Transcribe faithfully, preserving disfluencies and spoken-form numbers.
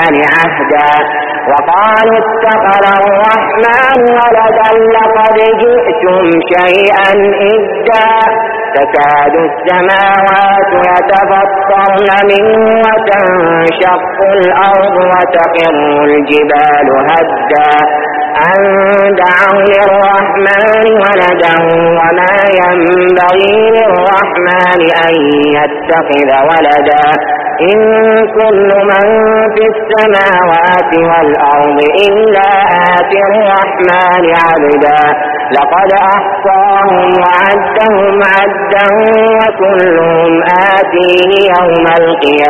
عهدا وقالوا اتخذ الرحمن ولدا لقد جئتم شيئا إدا تكاد السماوات يتفطرن منه وتنشق الأرض وتخر الجبال هدا أن دعوا للرحمن ولدا وما ينبغي للرحمن أن يتخذ ولدا إن كل من في السماوات والأرض إلا آتي الرحمن عبدا لقد أحصاهم وعدهم عدا وكلهم آتيه يوم القيامة